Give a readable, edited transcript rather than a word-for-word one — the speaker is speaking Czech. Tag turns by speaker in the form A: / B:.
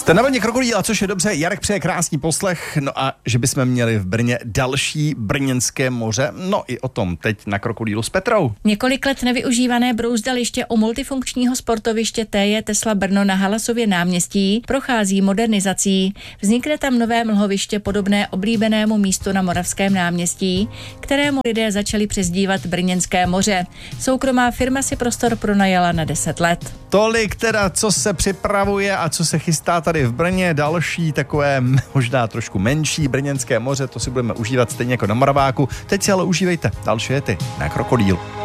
A: Jste na vlně Krokodýla, což je dobře, Jarek přeje krásný poslech, no a že bychom měli v Brně další brněnské moře, no i o tom teď na Krokodýlu s Petrou.
B: Několik let nevyužívané brouzdaliště u multifunkčního sportoviště TJ Tesla Brno na Halasově náměstí prochází modernizací. Vznikne tam nové mlhoviště podobné oblíbenému místu na Moravském náměstí, kterému lidé začali přezdívat Brněnské moře. Soukromá firma si prostor pronajala na 10 let.
A: Tolik teda, co se připravuje a co se chystá tady v Brně, další takové možná trošku menší brněnské moře, to si budeme užívat stejně jako na Moraváku. Teď si ale užívejte další jety na Krokodýl.